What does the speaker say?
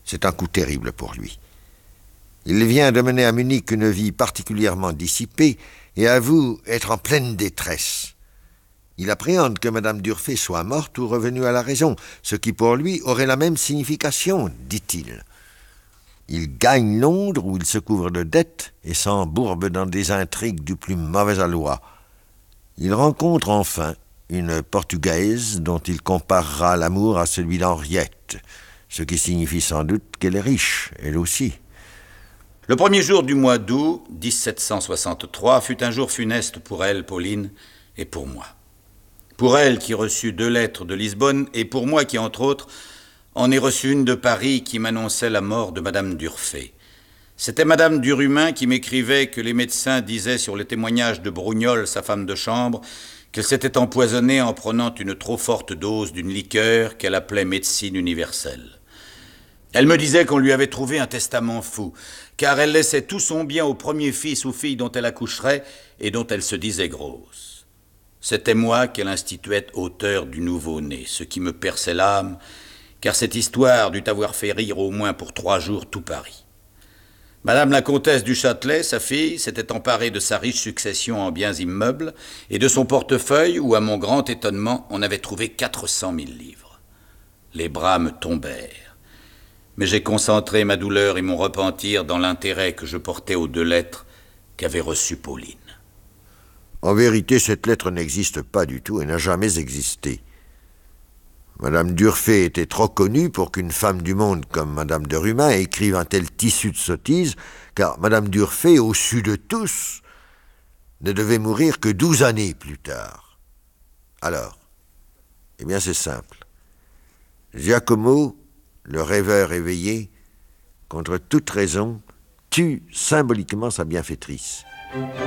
C'est un coup terrible pour lui. Il vient de mener à Munich une vie particulièrement dissipée et avoue être en pleine détresse. Il appréhende que Madame d'Urfé soit morte ou revenue à la raison, ce qui pour lui aurait la même signification, dit-il. Il gagne Londres où il se couvre de dettes et s'embourbe dans des intrigues du plus mauvais aloi. Il rencontre enfin une Portugaise dont il comparera l'amour à celui d'Henriette, ce qui signifie sans doute qu'elle est riche, elle aussi. Le premier jour du mois d'août 1763 fut un jour funeste pour elle, Pauline, et pour moi. Pour elle qui reçut 2 lettres de Lisbonne, et pour moi qui, entre autres, en ai reçu une de Paris qui m'annonçait la mort de Madame d'Urfé. C'était Madame Durumin qui m'écrivait que les médecins disaient sur le témoignage de Brougnol, sa femme de chambre, qu'elle s'était empoisonnée en prenant une trop forte dose d'une liqueur qu'elle appelait médecine universelle. Elle me disait qu'on lui avait trouvé un testament fou, car elle laissait tout son bien au premier fils ou fille dont elle accoucherait et dont elle se disait grosse. C'était moi qu'elle instituait auteur du nouveau-né, ce qui me perçait l'âme, car cette histoire dut avoir fait rire au moins pour 3 jours tout Paris. Madame la comtesse du Châtelet, sa fille, s'était emparée de sa riche succession en biens immeubles et de son portefeuille où, à mon grand étonnement, on avait trouvé 400 000 livres. Les bras me tombèrent, mais j'ai concentré ma douleur et mon repentir dans l'intérêt que je portais aux 2 lettres qu'avait reçues Pauline. En vérité, cette lettre n'existe pas du tout et n'a jamais existé. Madame d'Urfé était trop connue pour qu'une femme du monde comme Madame de Rumin écrive un tel tissu de sottises, car Madame d'Urfé, au su de tous, ne devait mourir que 12 années plus tard. Alors, eh bien c'est simple. Giacomo, le rêveur éveillé, contre toute raison, tue symboliquement sa bienfaitrice.